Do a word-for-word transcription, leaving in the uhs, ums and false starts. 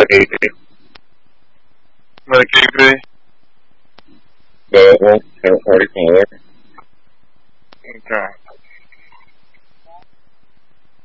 eighty. What K P? The won't party caller. Okay.